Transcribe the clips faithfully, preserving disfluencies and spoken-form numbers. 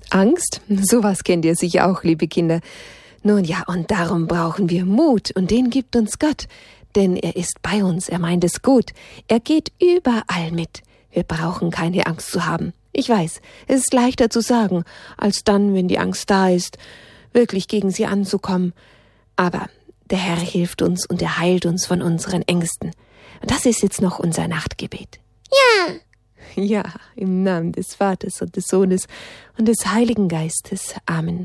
Angst? Sowas kennt ihr sicher auch, liebe Kinder. Nun ja, und darum brauchen wir Mut, und den gibt uns Gott. Denn er ist bei uns, er meint es gut. Er geht überall mit. Wir brauchen keine Angst zu haben. Ich weiß, es ist leichter zu sagen, als dann, wenn die Angst da ist, wirklich gegen sie anzukommen. Aber der Herr hilft uns und er heilt uns von unseren Ängsten. Und das ist jetzt noch unser Nachtgebet. Ja. Ja, im Namen des Vaters und des Sohnes und des Heiligen Geistes. Amen.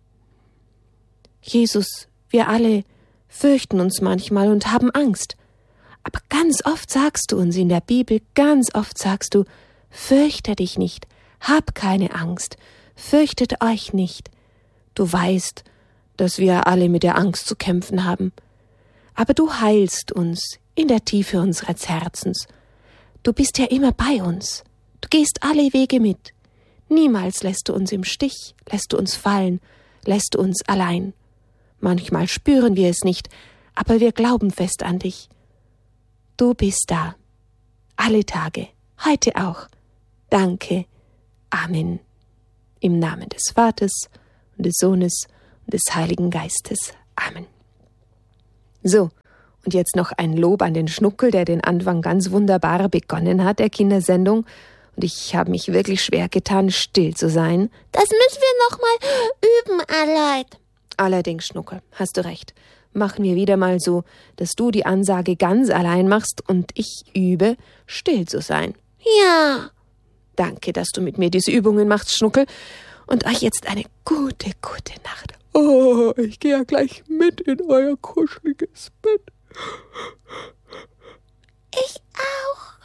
Jesus, wir alle fürchten uns manchmal und haben Angst. Aber ganz oft sagst du uns in der Bibel, ganz oft sagst du, fürchte dich nicht, hab keine Angst, fürchtet euch nicht. Du weißt, dass wir alle mit der Angst zu kämpfen haben. Aber du heilst uns in der Tiefe unseres Herzens. Du bist ja immer bei uns. Du gehst alle Wege mit. Niemals lässt du uns im Stich, lässt du uns fallen, lässt du uns allein. Manchmal spüren wir es nicht, aber wir glauben fest an dich. Du bist da. Alle Tage, heute auch. Danke. Amen. Im Namen des Vaters und des Sohnes und des Heiligen Geistes. Amen. So, und jetzt noch ein Lob an den Schnuckel, der den Anfang ganz wunderbar begonnen hat, der Kindersendung. Und ich habe mich wirklich schwer getan, still zu sein. Das müssen wir noch mal üben, Aleid. Allerdings, Schnuckel, hast du recht. Machen wir wieder mal so, dass du die Ansage ganz allein machst und ich übe, still zu sein. Ja. Danke, dass du mit mir diese Übungen machst, Schnuckel. Und euch jetzt eine gute, gute Nacht. Oh, ich gehe ja gleich mit in euer kuscheliges Bett. Ich auch.